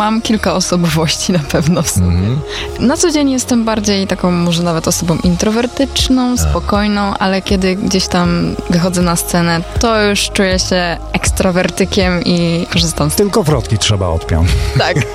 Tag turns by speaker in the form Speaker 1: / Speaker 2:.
Speaker 1: mam kilka osobowości na pewno w sobie. Na co dzień jestem bardziej taką może nawet osobą introwertyczną, spokojną, ale kiedy gdzieś tam wychodzę na scenę, to już czuję się ekstrawertykiem i korzystam z tego.
Speaker 2: Tylko wrotki trzeba odpiąć.
Speaker 1: Tak.